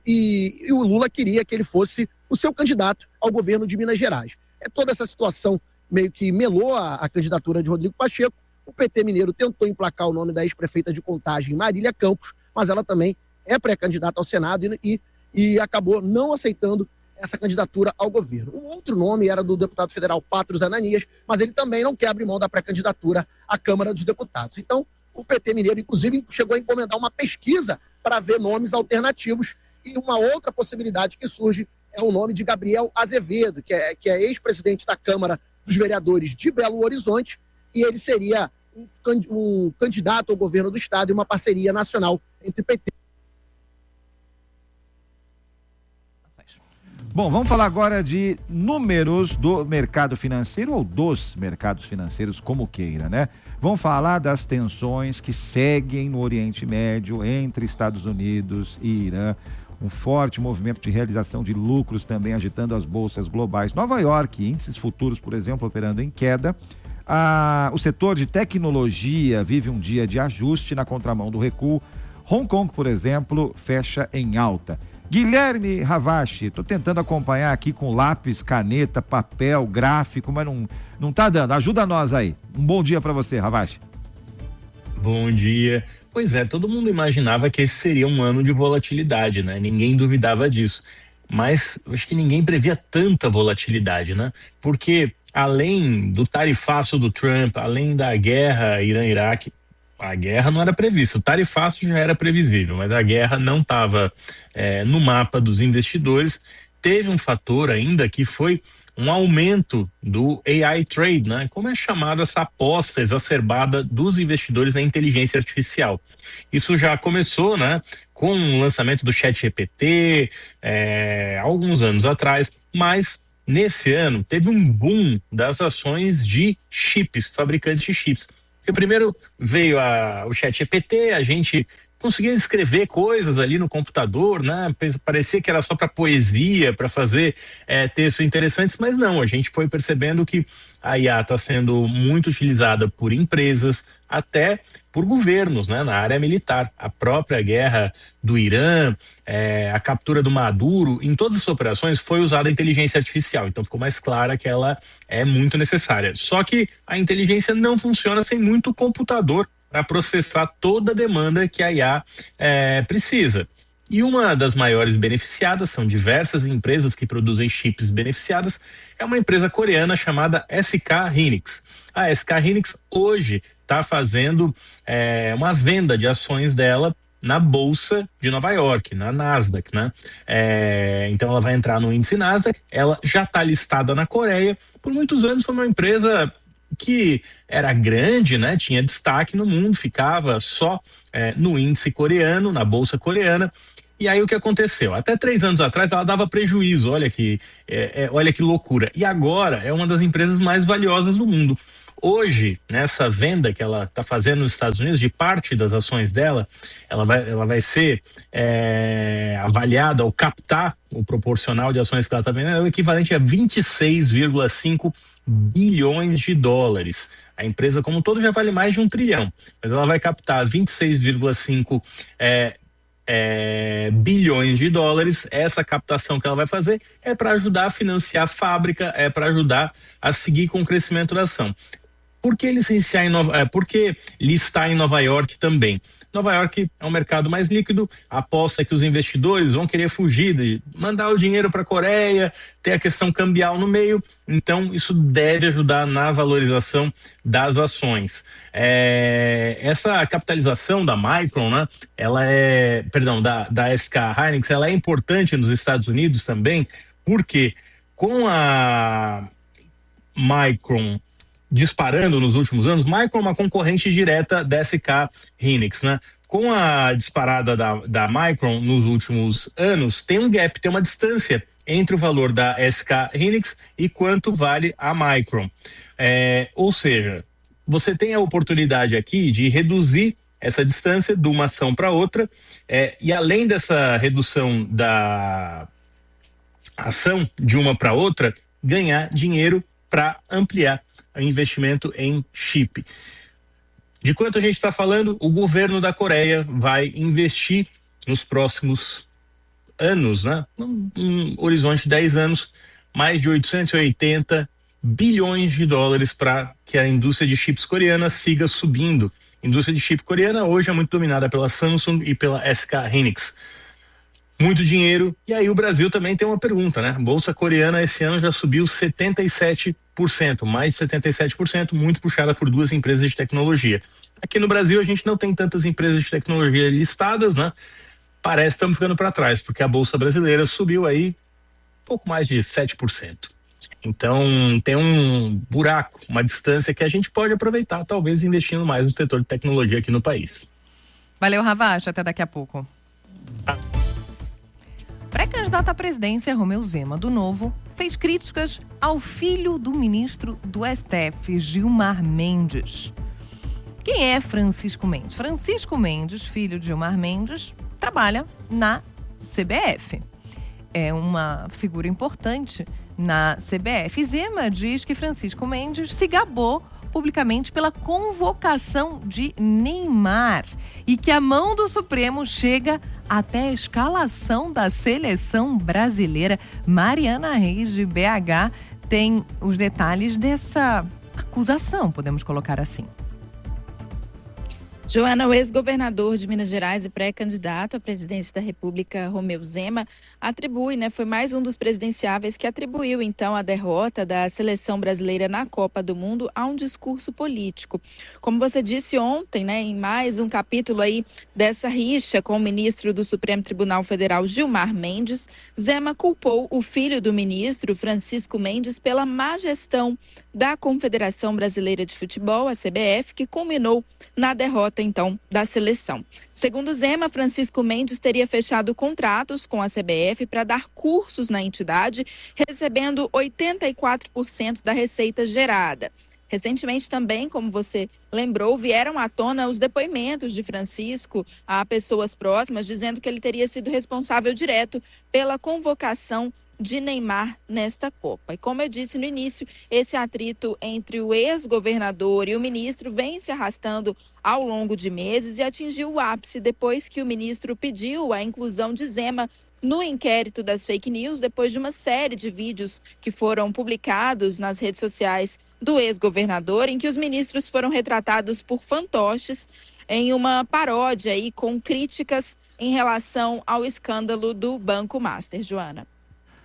e o Lula queria que ele fosse o seu candidato ao governo de Minas Gerais. Toda essa situação meio que melou a candidatura de Rodrigo Pacheco. O PT mineiro tentou emplacar o nome da ex-prefeita de Contagem, Marília Campos, mas ela também é pré-candidata ao Senado e acabou não aceitando essa candidatura ao governo. Um outro nome era do deputado federal Patros Ananias, mas ele também não quer abrir mão da pré-candidatura à Câmara dos Deputados. Então, o PT mineiro, inclusive, chegou a encomendar uma pesquisa para ver nomes alternativos, e uma outra possibilidade que surge é o nome de Gabriel Azevedo, que é ex-presidente da Câmara dos Vereadores de Belo Horizonte, e ele seria um candidato ao governo do estado e uma parceria nacional entre PT. Bom, vamos falar agora de números do mercado financeiro ou dos mercados financeiros, como queira, né? Vamos falar das tensões que seguem no Oriente Médio entre Estados Unidos e Irã. Um forte movimento de realização de lucros também agitando as bolsas globais. Nova York, índices futuros, por exemplo, operando em queda. O setor de tecnologia vive um dia de ajuste na contramão do recuo. Hong Kong, por exemplo, fecha em alta. Guilherme Ravache, estou tentando acompanhar aqui com lápis, caneta, papel, gráfico, mas não tá dando. Ajuda nós aí. Um bom dia para você, Ravache. Bom dia. Pois é, todo mundo imaginava que esse seria um ano de volatilidade, né? Ninguém duvidava disso. Mas acho que ninguém previa tanta volatilidade, né? Porque além do tarifaço do Trump, além da guerra Irã-Iraque, a guerra não era prevista, o tarifaço já era previsível, mas a guerra não estava no mapa dos investidores. Teve um fator ainda que foi um aumento do AI trade, né? Como é chamada essa aposta exacerbada dos investidores na inteligência artificial. Isso já começou, né, com o lançamento do ChatGPT, alguns anos atrás, mas nesse ano teve um boom das ações de chips, fabricantes de chips. Porque primeiro veio o ChatGPT, a gente conseguia escrever coisas ali no computador, né? Parecia que era só para poesia, para fazer textos interessantes, mas não, a gente foi percebendo que a IA está sendo muito utilizada por empresas, até por governos, né? Na área militar. A própria guerra do Irã, a captura do Maduro, em todas as operações foi usada a inteligência artificial, então ficou mais clara que ela é muito necessária. Só que a inteligência não funciona sem muito computador para processar toda a demanda que a IA precisa. E uma das maiores beneficiadas, são diversas empresas que produzem chips beneficiadas, é uma empresa coreana chamada SK Hynix. A SK Hynix hoje está fazendo uma venda de ações dela na Bolsa de Nova York, na Nasdaq, né? Então ela vai entrar no índice Nasdaq, ela já está listada na Coreia, por muitos anos foi uma empresa que era grande, né? Tinha destaque no mundo, ficava só no índice coreano, na Bolsa coreana. E aí o que aconteceu? Até 3 anos atrás ela dava prejuízo, olha que loucura. E agora é uma das empresas mais valiosas do mundo. Hoje, nessa venda que ela está fazendo nos Estados Unidos, de parte das ações dela, ela vai ser avaliada, ou captar o proporcional de ações que ela está vendendo, é o equivalente a 26,5 bilhões de dólares. A empresa como um todo já vale mais de 1 trilhão, mas ela vai captar 26,5 bilhões de dólares. Essa captação que ela vai fazer é para ajudar a financiar a fábrica, é para ajudar a seguir com o crescimento da ação. Por que por que listar em Nova York também? Nova York é um mercado mais líquido, a aposta é que os investidores vão querer fugir de mandar o dinheiro para a Coreia, ter a questão cambial no meio, então isso deve ajudar na valorização das ações. Essa capitalização da Micron, né, da SK Hynix, ela é importante nos Estados Unidos também, porque com a Micron disparando nos últimos anos, Micron é uma concorrente direta da SK Hynix, né? Com a disparada da Micron nos últimos anos, tem um gap, tem uma distância entre o valor da SK Hynix e quanto vale a Micron. Ou seja, você tem a oportunidade aqui de reduzir essa distância de uma ação para outra, e além dessa redução da ação de uma para outra, ganhar dinheiro para ampliar o investimento em chip. De quanto a gente está falando? O governo da Coreia vai investir nos próximos anos, né? Um horizonte de 10 anos, mais de 880 bilhões de dólares para que a indústria de chips coreana siga subindo. A indústria de chip coreana hoje é muito dominada pela Samsung e pela SK Hynix. Muito dinheiro. E aí o Brasil também tem uma pergunta, né? A Bolsa coreana esse ano já subiu 77%, mais de 77%, muito puxada por 2 empresas de tecnologia. Aqui no Brasil a gente não tem tantas empresas de tecnologia listadas, né? Parece que estamos ficando para trás, porque a Bolsa brasileira subiu aí pouco mais de 7%. Então tem um buraco, uma distância que a gente pode aproveitar, talvez investindo mais no setor de tecnologia aqui no país. Valeu, Ravache, até daqui a pouco. Pré-candidato à presidência, Romeu Zema, do Novo, fez críticas ao filho do ministro do STF, Gilmar Mendes. Quem é Francisco Mendes? Francisco Mendes, filho de Gilmar Mendes, trabalha na CBF. É uma figura importante na CBF. Zema diz que Francisco Mendes se gabou publicamente pela convocação de Neymar e que a mão do Supremo chega até a escalação da seleção brasileira. Mariana Reis, de BH, tem os detalhes dessa acusação, podemos colocar assim. Joana, o ex-governador de Minas Gerais e pré-candidato à presidência da República, Romeu Zema, atribui, foi mais um dos presidenciáveis que atribuiu, então, a derrota da seleção brasileira na Copa do Mundo a um discurso político. Como você disse ontem, em mais um capítulo aí dessa rixa com o ministro do Supremo Tribunal Federal, Gilmar Mendes, Zema culpou o filho do ministro, Francisco Mendes, pela má gestão da Confederação Brasileira de Futebol, a CBF, que culminou na derrota então da seleção. Segundo Zema, Francisco Mendes teria fechado contratos com a CBF para dar cursos na entidade, recebendo 84% da receita gerada. Recentemente também, como você lembrou, vieram à tona os depoimentos de Francisco a pessoas próximas, dizendo que ele teria sido responsável direto pela convocação de Neymar nesta Copa. E como eu disse no início, esse atrito entre o ex-governador e o ministro vem se arrastando ao longo de meses e atingiu o ápice depois que o ministro pediu a inclusão de Zema no inquérito das fake news, depois de uma série de vídeos que foram publicados nas redes sociais do ex-governador, em que os ministros foram retratados por fantoches em uma paródia aí com críticas em relação ao escândalo do Banco Master. Joana.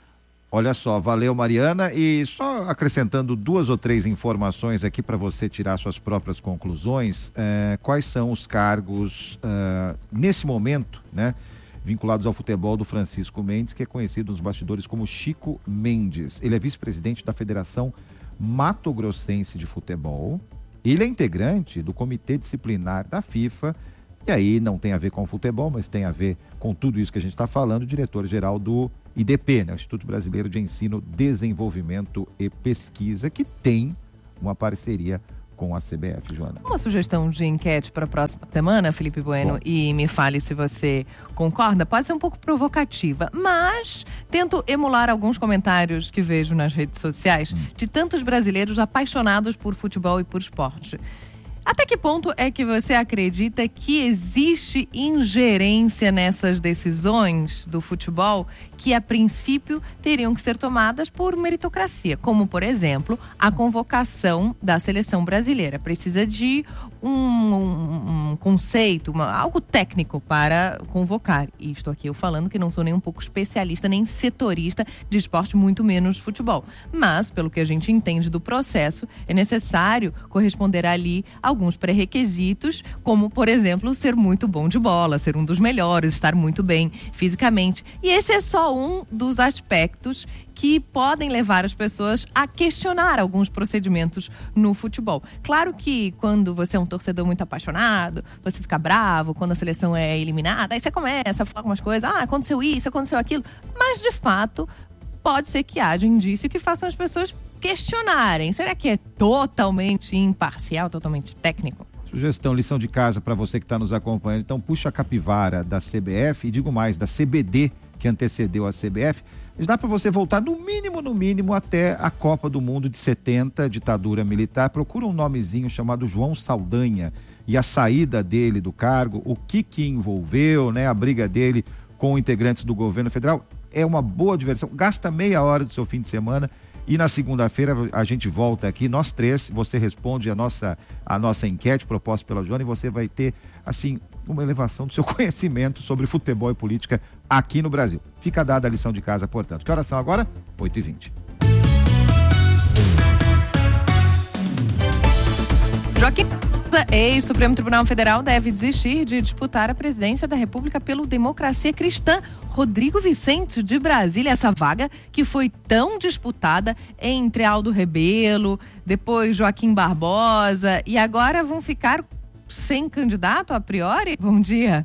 Olha só, valeu, Mariana, e só acrescentando 2 ou 3 informações aqui para você tirar suas próprias conclusões. Quais são os cargos nesse momento, né, vinculados ao futebol do Francisco Mendes, que é conhecido nos bastidores como Chico Mendes. Ele é vice-presidente da Federação Mato Grossense de Futebol. Ele é integrante do Comitê Disciplinar da FIFA. E aí não tem a ver com o futebol, mas tem a ver com tudo isso que a gente está falando, diretor-geral do IDP, né? O Instituto Brasileiro de Ensino, Desenvolvimento e Pesquisa, que tem uma parceria com a CBF, Joana. Uma sugestão de enquete para a próxima semana, Felipe Bueno, e me fale se você concorda, pode ser um pouco provocativa, mas tento emular alguns comentários que vejo nas redes sociais de tantos brasileiros apaixonados por futebol e por esporte. Até que ponto é que você acredita que existe ingerência nessas decisões do futebol que, a princípio, teriam que ser tomadas por meritocracia? Como, por exemplo, a convocação da seleção brasileira. Precisa de um conceito, algo técnico para convocar. E estou aqui eu falando que não sou nem um pouco especialista, nem setorista de esporte, muito menos futebol. Mas, pelo que a gente entende do processo, é necessário corresponder ali alguns pré-requisitos, como, por exemplo, ser muito bom de bola, ser um dos melhores, estar muito bem fisicamente. E esse é só um dos aspectos que podem levar as pessoas a questionar alguns procedimentos no futebol. Claro que quando você é um torcedor muito apaixonado, você fica bravo quando a seleção é eliminada, aí você começa a falar algumas coisas, aconteceu isso, aconteceu aquilo, mas de fato pode ser que haja indício que façam as pessoas questionarem. Será que é totalmente imparcial, totalmente técnico? Sugestão, lição de casa para você que está nos acompanhando. Então puxa a capivara da CBF e digo mais, da CBD, que antecedeu a CBF. Dá para você voltar no mínimo até a Copa do Mundo de 70, ditadura militar. Procura um nomezinho chamado João Saldanha e a saída dele do cargo, o que envolveu, né, a briga dele com integrantes do governo federal. É uma boa diversão, gasta meia hora do seu fim de semana e na segunda-feira a gente volta aqui, nós três, você responde a nossa enquete proposta pela Joana e você vai ter, assim, uma elevação do seu conhecimento sobre futebol e política aqui no Brasil. Fica dada a lição de casa, portanto. Que horas são agora? 8h20. Joaquim, ex-Supremo Tribunal Federal, deve desistir de disputar a presidência da República pelo Democracia Cristã. Rodrigo Vicente, de Brasília, essa vaga que foi tão disputada entre Aldo Rebelo, depois Joaquim Barbosa, e agora vão ficar sem candidato a priori? Bom dia.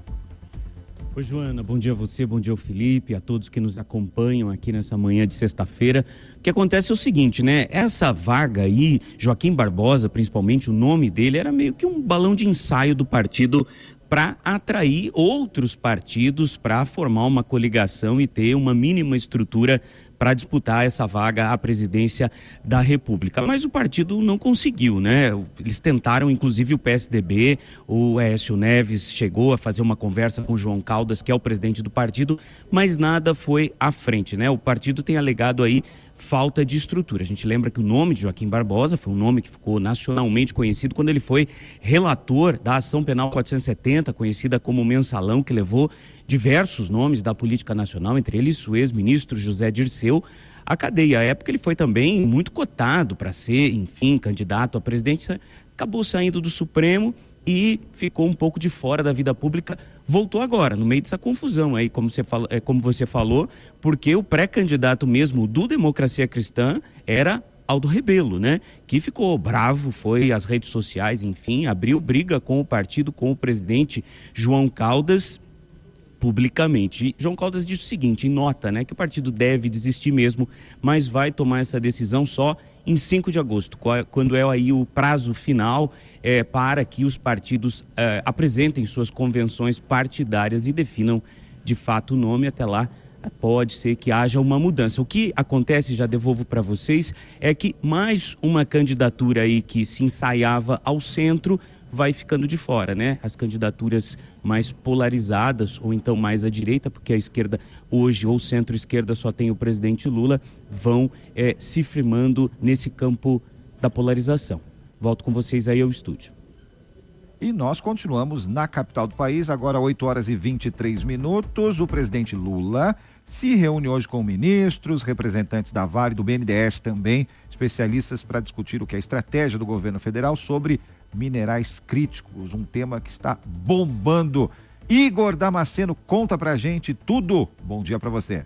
Oi, Joana, bom dia a você, bom dia ao Felipe, a todos que nos acompanham aqui nessa manhã de sexta-feira. O que acontece é o seguinte, né? Essa vaga aí, Joaquim Barbosa, principalmente, o nome dele era meio que um balão de ensaio do partido para atrair outros partidos para formar uma coligação e ter uma mínima estrutura para disputar essa vaga à presidência da República. Mas o partido não conseguiu, né? Eles tentaram, inclusive o PSDB, o Aécio Neves chegou a fazer uma conversa com o João Caldas, que é o presidente do partido, mas nada foi à frente, né? O partido tem alegado aí falta de estrutura. A gente lembra que o nome de Joaquim Barbosa foi um nome que ficou nacionalmente conhecido quando ele foi relator da Ação Penal 470, conhecida como Mensalão, que levou diversos nomes da política nacional, entre eles o ex-ministro José Dirceu, à cadeia. À época ele foi também muito cotado para ser, enfim, candidato a presidente, acabou saindo do Supremo e ficou um pouco de fora da vida pública, voltou agora, no meio dessa confusão aí, como você falou, porque o pré-candidato mesmo do Democracia Cristã era Aldo Rebelo, né? Que ficou bravo, foi às redes sociais, enfim, abriu briga com o partido, com o presidente João Caldas, publicamente. E João Caldas disse o seguinte, em nota, né, que o partido deve desistir mesmo, mas vai tomar essa decisão só em 5 de agosto, quando é aí o prazo final para que os partidos apresentem suas convenções partidárias e definam de fato o nome. Até lá pode ser que haja uma mudança. O que acontece, já devolvo para vocês, é que mais uma candidatura aí que se ensaiava ao centro vai ficando de fora, né? As candidaturas mais polarizadas ou então mais à direita, porque a esquerda hoje ou centro-esquerda só tem o presidente Lula, vão se firmando nesse campo da polarização. Volto com vocês aí ao estúdio. E nós continuamos na capital do país, agora 8 horas e 23 minutos. O presidente Lula se reúne hoje com ministros, representantes da Vale, do BNDES também, especialistas para discutir o que é a estratégia do governo federal sobre minerais críticos, um tema que está bombando. Igor Damasceno, conta pra gente tudo. Bom dia para você.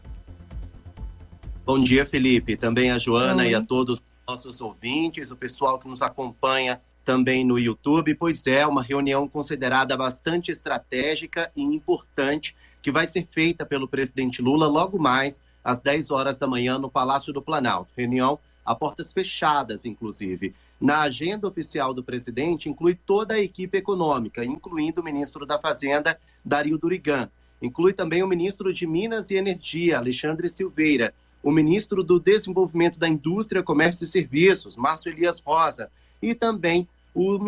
Bom dia, Felipe. Também a Joana e a todos os nossos ouvintes, o pessoal que nos acompanha também no YouTube. Pois é, uma reunião considerada bastante estratégica e importante que vai ser feita pelo presidente Lula logo mais às 10 horas da manhã no Palácio do Planalto. Reunião a portas fechadas, inclusive. Na agenda oficial do presidente, inclui toda a equipe econômica, incluindo o ministro da Fazenda, Dario Durigan. Inclui também o ministro de Minas e Energia, Alexandre Silveira, o ministro do Desenvolvimento da Indústria, Comércio e Serviços, Márcio Elias Rosa, e também a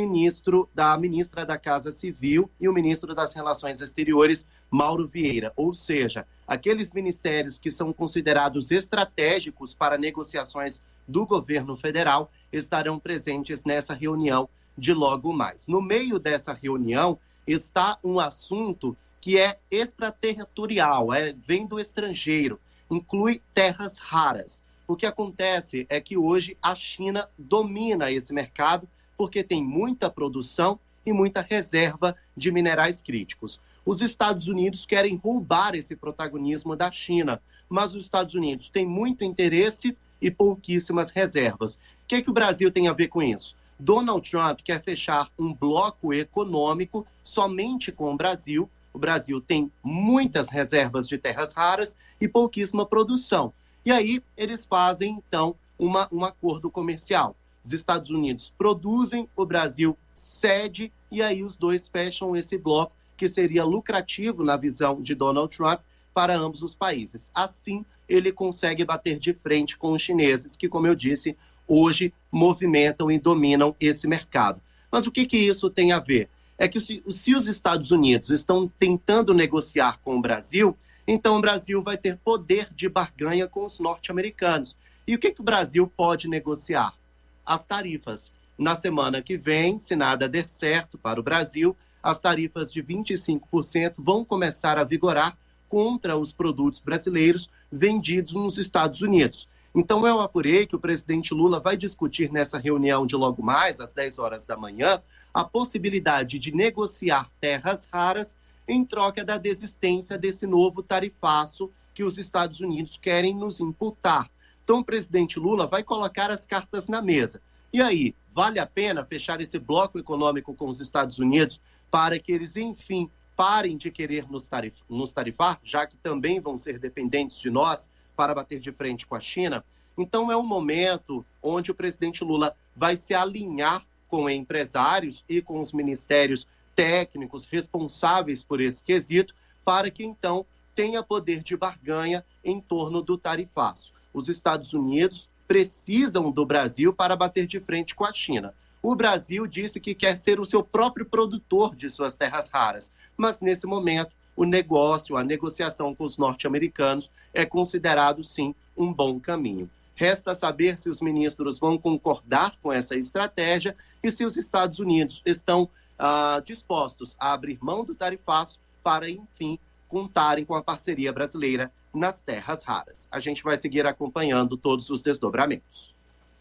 ministra da Casa Civil e o ministro das Relações Exteriores, Mauro Vieira. Ou seja, aqueles ministérios que são considerados estratégicos para negociações do governo federal estarão presentes nessa reunião de logo mais. No meio dessa reunião está um assunto que é extraterritorial, vem do estrangeiro, inclui terras raras. O que acontece é que hoje a China domina esse mercado porque tem muita produção e muita reserva de minerais críticos. Os Estados Unidos querem roubar esse protagonismo da China, mas os Estados Unidos têm muito interesse e pouquíssimas reservas. O que o Brasil tem a ver com isso? Donald Trump quer fechar um bloco econômico somente com o Brasil. O Brasil tem muitas reservas de terras raras e pouquíssima produção. E aí eles fazem, então, um acordo comercial. Os Estados Unidos produzem, o Brasil cede, e aí os dois fecham esse bloco, que seria lucrativo na visão de Donald Trump para ambos os países. Assim, ele consegue bater de frente com os chineses, que, como eu disse, hoje movimentam e dominam esse mercado. Mas o que isso tem a ver? É que se os Estados Unidos estão tentando negociar com o Brasil, então o Brasil vai ter poder de barganha com os norte-americanos. E o que o Brasil pode negociar? As tarifas. Na semana que vem, se nada der certo para o Brasil, as tarifas de 25% vão começar a vigorar contra os produtos brasileiros vendidos nos Estados Unidos. Então, eu apurei que o presidente Lula vai discutir nessa reunião de logo mais, às 10 horas da manhã, a possibilidade de negociar terras raras em troca da desistência desse novo tarifaço que os Estados Unidos querem nos imputar. Então, o presidente Lula vai colocar as cartas na mesa. E aí, vale a pena fechar esse bloco econômico com os Estados Unidos para que eles, enfim, parem de querer nos tarifar, já que também vão ser dependentes de nós para bater de frente com a China? Então, é um momento onde o presidente Lula vai se alinhar com empresários e com os ministérios técnicos responsáveis por esse quesito, para que, então, tenha poder de barganha em torno do tarifaço. Os Estados Unidos precisam do Brasil para bater de frente com a China. O Brasil disse que quer ser o seu próprio produtor de suas terras raras, mas nesse momento o negócio, a negociação com os norte-americanos é considerado, sim, um bom caminho. Resta saber se os ministros vão concordar com essa estratégia e se os Estados Unidos estão dispostos a abrir mão do tarifaço para, enfim, contarem com a parceria brasileira nas terras raras. A gente vai seguir acompanhando todos os desdobramentos.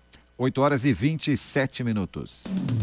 8 horas e 27 minutos.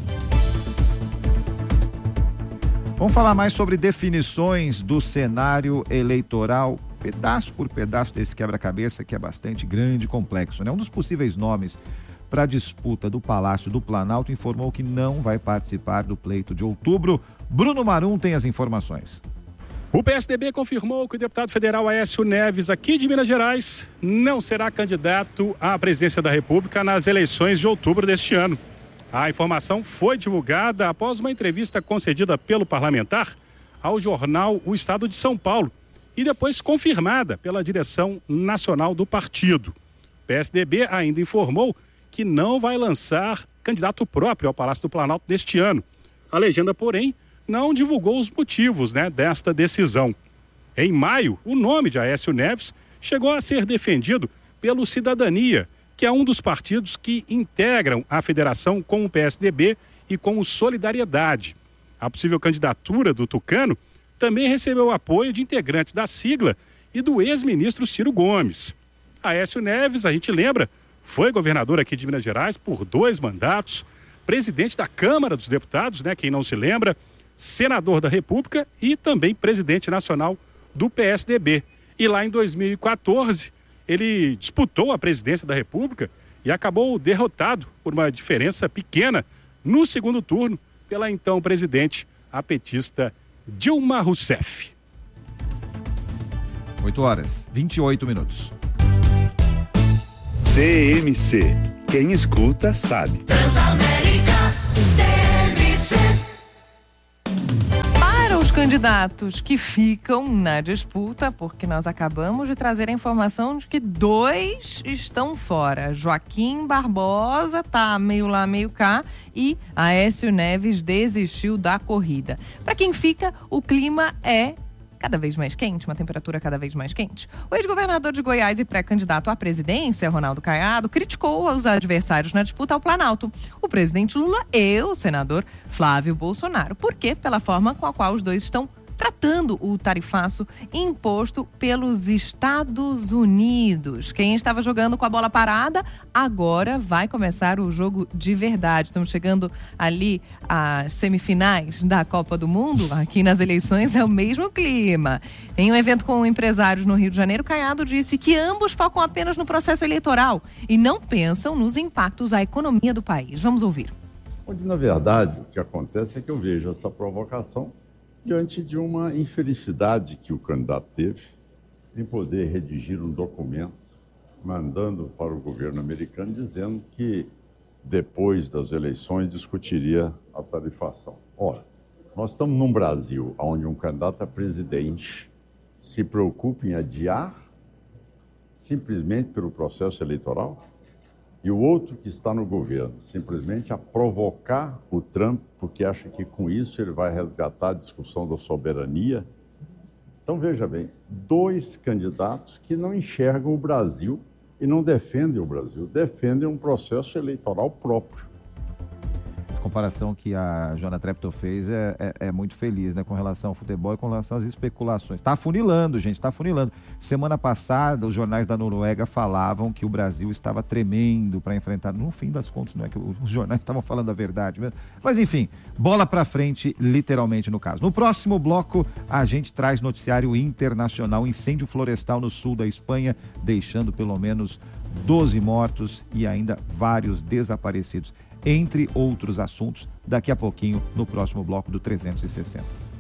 Vamos falar mais sobre definições do cenário eleitoral, pedaço por pedaço desse quebra-cabeça que é bastante grande e complexo, né? Um dos possíveis nomes para a disputa do Palácio do Planalto informou que não vai participar do pleito de outubro. Bruno Marum tem as informações. O PSDB confirmou que o deputado federal Aécio Neves, aqui de Minas Gerais, não será candidato à presidência da República nas eleições de outubro deste ano. A informação foi divulgada após uma entrevista concedida pelo parlamentar ao jornal O Estado de São Paulo e depois confirmada pela direção nacional do partido. O PSDB ainda informou que não vai lançar candidato próprio ao Palácio do Planalto deste ano. A legenda, porém, não divulgou os motivos, desta decisão. Em maio, o nome de Aécio Neves chegou a ser defendido pelo Cidadania, que é um dos partidos que integram a federação com o PSDB e com o Solidariedade. A possível candidatura do tucano também recebeu o apoio de integrantes da sigla e do ex-ministro Ciro Gomes. Aécio Neves, a gente lembra, foi governador aqui de Minas Gerais por 2 mandatos, presidente da Câmara dos Deputados, né, quem não se lembra, senador da República e também presidente nacional do PSDB. E lá em 2014, ele disputou a presidência da República e acabou derrotado por uma diferença pequena no segundo turno pela então presidente, a petista Dilma Rousseff. 8h28. TMC. Quem escuta sabe. Transamérica TMC. Para os candidatos que ficam na disputa, porque nós acabamos de trazer a informação de que 2 estão fora. Joaquim Barbosa tá meio lá, meio cá, e Aécio Neves desistiu da corrida. Para quem fica, o clima é cada vez mais quente, uma temperatura cada vez mais quente. O ex-governador de Goiás e pré-candidato à presidência, Ronaldo Caiado, criticou os adversários na disputa ao Planalto, o presidente Lula e o senador Flávio Bolsonaro. Por quê? Pela forma com a qual os dois estão tratando o tarifaço imposto pelos Estados Unidos. Quem estava jogando com a bola parada, agora vai começar o jogo de verdade. Estamos chegando ali às semifinais da Copa do Mundo. Aqui nas eleições é o mesmo clima. Em um evento com empresários no Rio de Janeiro, Caiado disse que ambos focam apenas no processo eleitoral e não pensam nos impactos à economia do país. Vamos ouvir. Onde, na verdade, o que acontece é que eu vejo essa provocação diante de uma infelicidade que o candidato teve em poder redigir um documento mandando para o governo americano dizendo que depois das eleições discutiria a tarifação. Ora, nós estamos num Brasil onde um candidato a presidente se preocupa em adiar simplesmente pelo processo eleitoral e o outro que está no governo simplesmente a provocar o Trump porque acha que com isso ele vai resgatar a discussão da soberania. Então, veja bem, 2 candidatos que não enxergam o Brasil e não defendem o Brasil, defendem um processo eleitoral próprio. A comparação que a Joana Treptow fez é muito feliz, né, com relação ao futebol e com relação às especulações. Está afunilando, gente, está afunilando. Semana passada, os jornais da Noruega falavam que o Brasil estava tremendo para enfrentar. No fim das contas, não é que os jornais estavam falando a verdade mesmo. Mas, enfim, bola para frente, literalmente, no caso. No próximo bloco, a gente traz noticiário internacional: incêndio florestal no sul da Espanha, deixando pelo menos 12 mortos e ainda vários desaparecidos. Entre outros assuntos, daqui a pouquinho, no próximo bloco do 360.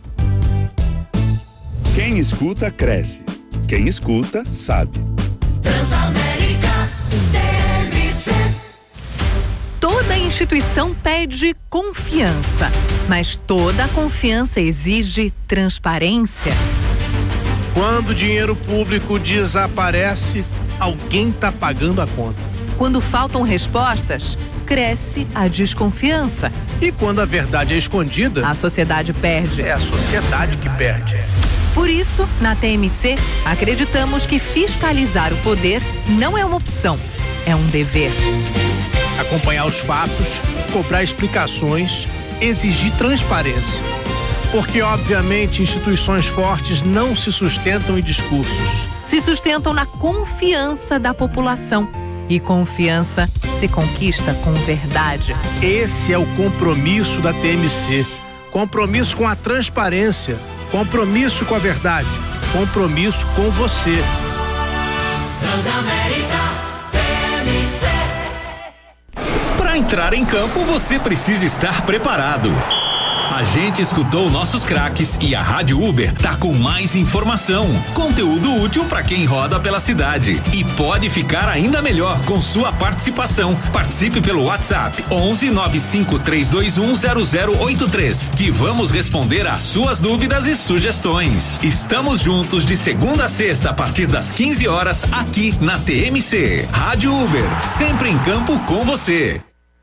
Quem escuta, cresce. Quem escuta, sabe. Transamérica TMC. Toda instituição pede confiança, mas toda confiança exige transparência. Quando o dinheiro público desaparece, alguém está pagando a conta. Quando faltam respostas, cresce a desconfiança. E quando a verdade é escondida, a sociedade perde. É a sociedade que perde. Por isso, na TMC, acreditamos que fiscalizar o poder não é uma opção, é um dever. Acompanhar os fatos, cobrar explicações, exigir transparência. Porque, obviamente, instituições fortes não se sustentam em discursos. Se sustentam na confiança da população. E confiança se conquista com verdade. Esse é o compromisso da TMC. Compromisso com a transparência. Compromisso com a verdade. Compromisso com você. Transamérica TMC. Para entrar em campo, você precisa estar preparado. A gente escutou nossos craques e a Rádio Uber tá com mais informação, conteúdo útil para quem roda pela cidade e pode ficar ainda melhor com sua participação. Participe pelo WhatsApp 11 95 321 0083 que vamos responder às suas dúvidas e sugestões. Estamos juntos de segunda a sexta a partir das 15 horas aqui na TMC. Rádio Uber, sempre em campo com você.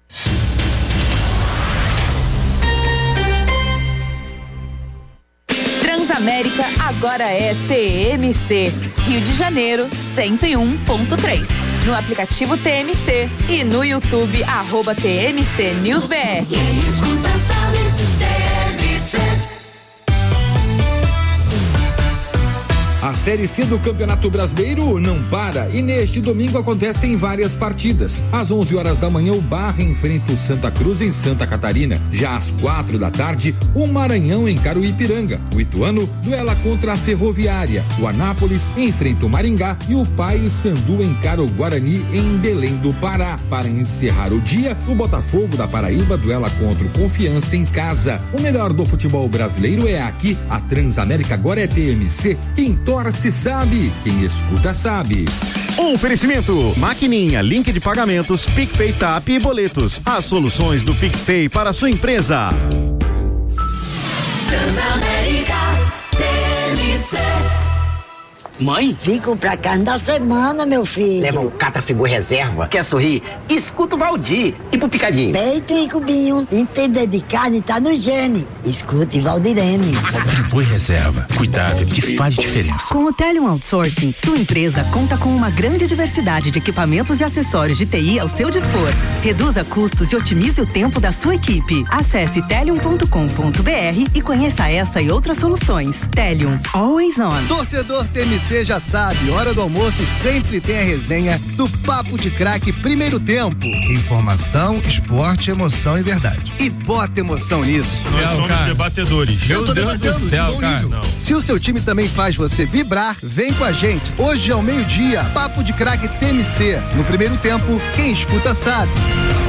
Transamérica agora é TMC. Rio de Janeiro 101.3. No aplicativo TMC e no YouTube @TMC News BR. Quem escuta sabe, TMC. Série C do Campeonato Brasileiro não para e neste domingo acontecem várias partidas. Às 11 horas da manhã, o Barra enfrenta o Santa Cruz em Santa Catarina. Já às 4 da tarde, o Maranhão encara o Ipiranga. O Ituano duela contra a Ferroviária. O Anápolis enfrenta o Maringá e o Paysandu encara o Guarani em Belém do Pará. Para encerrar o dia, o Botafogo da Paraíba duela contra o Confiança em casa. O melhor do futebol brasileiro é aqui. A Transamérica agora é TMC. Quem torce sabe, quem escuta sabe. Oferecimento: Maquininha, link de pagamentos, PicPay, TAP e boletos. As soluções do PicPay para a sua empresa. Transamérica TMC. Mãe? Fico pra carne da semana, meu filho. Leva um Catrafigur Reserva. Quer sorrir? Escuta o Valdir. E pro Picadinho? Peito e cubinho. Entender de carne tá no gene. Escute Valdirene. Friboi Reserva. Cuidado que faz diferença. Com o Telium Outsourcing, sua empresa conta com uma grande diversidade de equipamentos e acessórios de TI ao seu dispor. Reduza custos e otimize o tempo da sua equipe. Acesse telium.com.br e conheça essa e outras soluções. Telium, always on. Torcedor TMC já sabe, hora do almoço sempre tem a resenha do Papo de Craque Primeiro Tempo. Informação, esporte, emoção e verdade. E bota emoção nisso. Nós somos debatedores. Eu tô debatendo do céu, cara. Se o seu time também faz você vibrar, vem com a gente. Hoje ao meio-dia, Papo de Craque TMC. No Primeiro Tempo, quem escuta sabe.